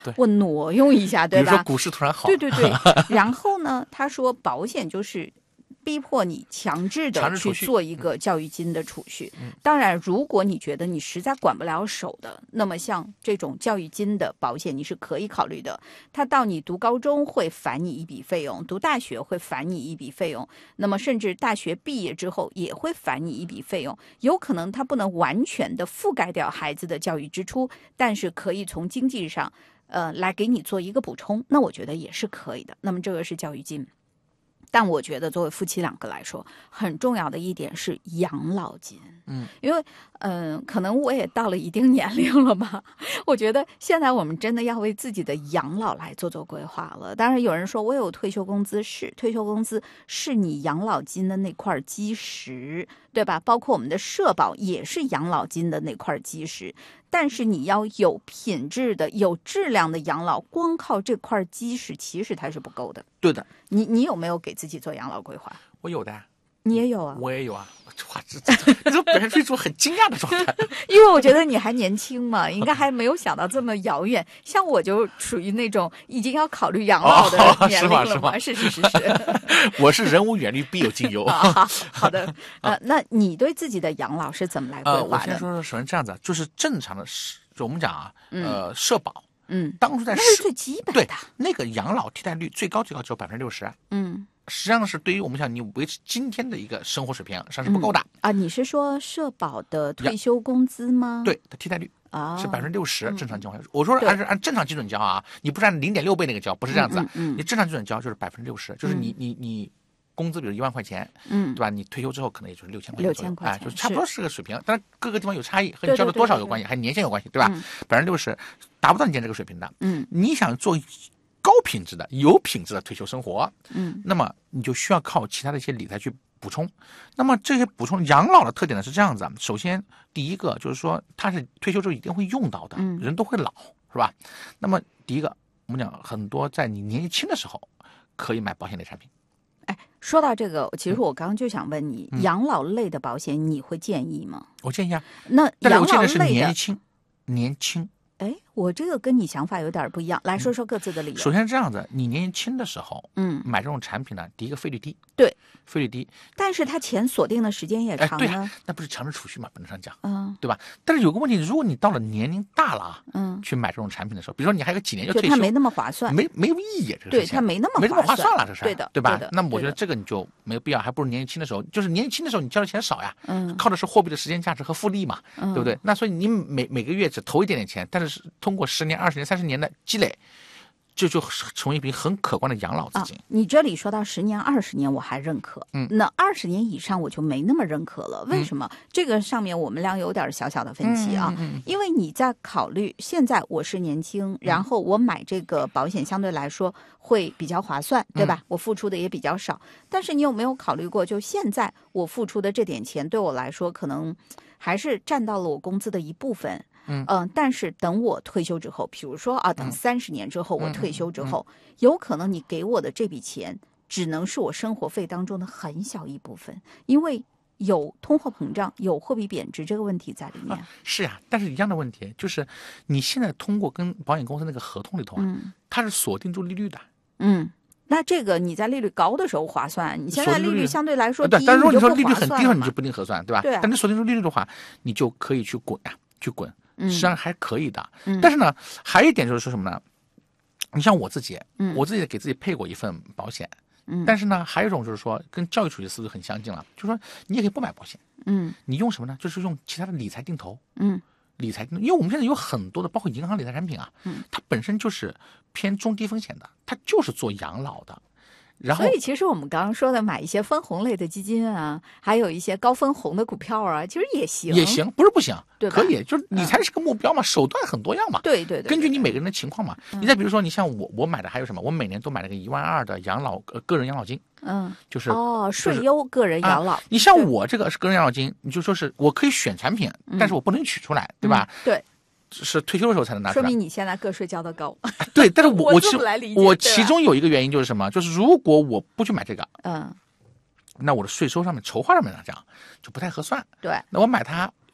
我挪用一下，对吧？ 比如说股市突然好， 对对对。然后呢，他说保险就是逼迫你强制的去做一个教育金的储蓄。当然，如果你觉得你实在管不了手的，那么像这种教育金的保险你是可以考虑的。它到你读高中会返你一笔费用，读大学会返你一笔费用，那么甚至大学毕业之后也会返你一笔费用。有可能它不能完全的覆盖掉孩子的教育支出，但是可以从经济上来给你做一个补充，那我觉得也是可以的。那么这个是教育金。但我觉得作为夫妻两个来说，很重要的一点是养老金。因为可能我也到了一定年龄了吧，我觉得现在我们真的要为自己的养老来做规划了。当然有人说我有退休工资，是退休工资是你养老金的那块基石，对吧？包括我们的社保也是养老金的那块基石。但是你要有品质的、有质量的养老，光靠这块基石其实它是不够的。 对的。 你有没有给自己做养老规划？ 我有的。 你也有啊？ 我也有啊。哇，这表现出一种很惊讶的状态。 因为我觉得你还年轻嘛，应该还没有想到这么遥远。像我就属于那种已经要考虑养老的年龄了嘛。是。 我是人无远虑，必有近忧。 好的。那你对自己的养老是怎么来规划的？ 我先说，首先这样子，就是正常的，就我们讲啊，社保，当初在那是最基本的。 对，那个养老替代率最高只有60%。实际上是对于我们讲你维持今天的一个生活水平上是不够的。 你是说社保的退休工资吗？ 对，的替代率是60%，正常情况下。我说按正常基准交啊，你不是按0.6倍那个交，不是这样子。你正常基准交就是60%，就是你工资比如1万块钱，对吧？你退休之后可能也就是6000块钱，就是差不多是个水平。但是各个地方有差异，和你交的多少有关系，还年限有关系，对吧？60%达不到你现在这个水平的，你想做高品质的、有品质的退休生活，那么你就需要靠其他的一些理财去补充。那么这些补充养老的特点呢是这样子，首先第一个就是说它是退休之后一定会用到的，人都会老，是吧？那么第一个我们讲很多在你年纪轻的时候可以买保险类产品。 说到这个，其实我刚刚就想问你，养老类的保险你会建议吗？ 我建议啊。 那但是我建议养老类的是年轻。 我这个跟你想法有点不一样，来说说各自的理由。 首先是这样子，你年轻的时候，买这种产品呢，第一个费率低， 对， 费率低， 但是它钱锁定的时间也长呢。 对啊，那不是强制储蓄嘛，本质上讲，对吧？但是有个问题，如果你到了年龄大了，去买这种产品的时候，比如说你还有几年就退休， 它没那么划算， 没有意义，这个事情， 对，它没那么划算了，这是对吧？那么我觉得这个你就没有必要，还不如年轻的时候，就是年轻的时候你交的钱少呀，靠的是货币的时间价值和复利嘛，对不对？那所以你每个月只投一点点钱，但是通过10年、20年、30年的积累，就成为一笔很可观的养老资金。 你这里说到10年、20年，我还认可。那20年以上我就没那么认可了。为什么？这个上面我们俩有点小小的分歧啊。因为你在考虑，现在我是年轻，然后我买这个保险相对来说会比较划算，对吧？我付出的也比较少。但是你有没有考虑过，就现在我付出的这点钱，对我来说可能还是占到了我工资的一部分。但是等我退休之后，比如说等30年之后我退休之后，有可能你给我的这笔钱只能是我生活费当中的很小一部分，因为有通货膨胀、有货币贬值这个问题在里面。 是呀，但是一样的问题就是，你现在通过跟保险公司那个合同里头它是锁定住利率的。 那这个你在利率高的时候划算，你现在利率相对来说低， 对，但是如果你说利率很低的话， 你你就不一定合算，对吧？ 对啊。 但你锁定住利率的话，你就可以去滚，实际上还可以的。但是呢，还有一点就是说什么呢？你像我自己给自己配过一份保险，但是呢，还有一种就是说跟教育储蓄思路很相近了，就是说你也可以不买保险，你用什么呢？就是用其他的理财定投，理财定投，因为我们现在有很多的，包括银行理财产品啊，它本身就是偏中低风险的，它就是做养老的。然后， 所以其实我们刚刚说的买一些分红类的基金啊，还有一些高分红的股票啊，其实也行， 不是不行， 对吧？ 可以，就是理财是个目标嘛，手段很多样嘛， 对， 根据你每个人的情况嘛。你再比如说，你像我买的还有什么？我每年都买了个1万2的个人养老金，就是税优个人养老。 你像我这个是个人养老金，你就说是我可以选产品，但是我不能取出来，对吧？ 对。 是退休的时候才能拿出来， 说明你现在个税交的高。 对，但是我其中有一个原因就是什么？就是如果我不去买这个，那我的税收上面、筹划上面来讲就不太合算。 对， 那我买它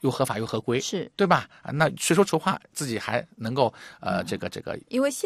又合法又合规， 是对吧？那谁说筹划自己还能够这个， 因为